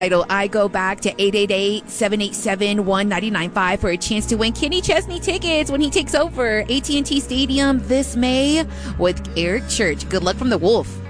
Title, I go back to 888-787-1995 for a chance to win Kenny Chesney tickets when he takes over AT&T Stadium this May with Eric Church. Good luck from the Wolf.